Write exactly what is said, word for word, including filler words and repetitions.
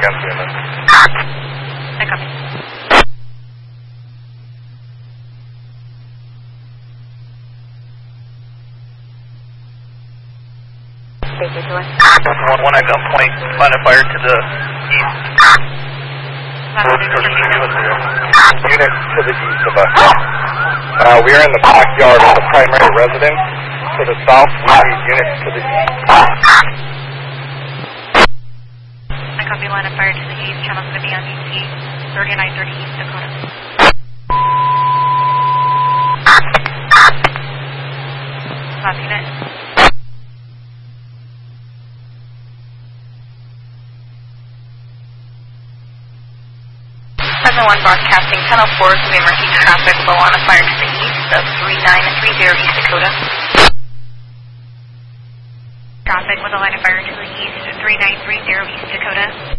against unit. I copy. One, one at gunpoint, line of fire to the east. Unit to the east of us. Uh, we are in the backyard of the primary residence. To the south, we need units to the east. I copy, line of fire to the east. Channel's going to be on D C, thirty-nine thirty East Dakota. Last unit. seven one broadcasting, ten oh four, to the emergency traffic, low on a fire to the east of three nine three zero East Dakota. Traffic with a line of fire to the east, three nine three zero East Dakota.